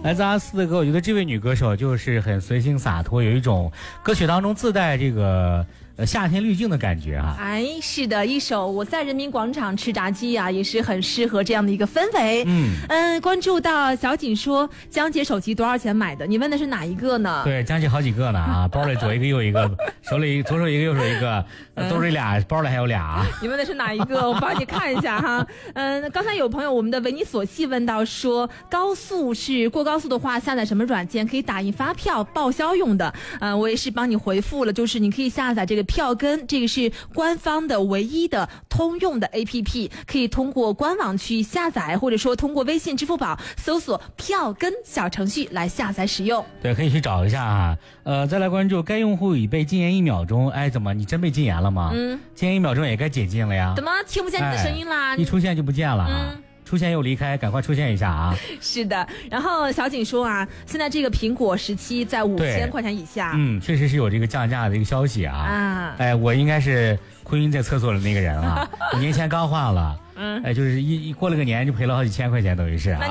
来自阿斯的歌，我觉得这位女歌手就是很随性洒脱，有一种歌曲当中自带这个夏天滤镜的感觉啊。 哎，是的，一首我在人民广场吃炸鸡啊，也是很适合这样的一个氛围。关注到小景说江姐手机多少钱买的？你问的是哪一个呢？ 对，江姐好几个呢啊，包里左一个右一个，手里左手一个右手一个，兜里俩，包里还有俩。 你问的是哪一个？我帮你看一下哈。刚才有朋友我们的维尼索系问到说，过高速的话，下载什么软件可以打印发票报销用的？我也是帮你回复了，就是你可以下载这个票根，这个是官方的唯一的通用的 APP， 可以通过官网去下载，或者说通过微信、支付宝搜索票根小程序来下载使用。 对，可以去找一下啊。再来关注该用户已被禁言1秒钟。哎，怎么你真被禁言了吗？禁言1秒钟也该解禁了呀。 怎么听不见你的声音啦？ 一出现就不见了啊。出现又离开，赶快出现一下啊！ 是的，然后小景说啊，现在这个苹果17在5000块钱以下。 确实是有这个降价的一个消息啊。哎，我应该是哭晕在厕所的那个人啊。5年前刚换了，就是一过了个年就赔了好几千块钱，等于是啊。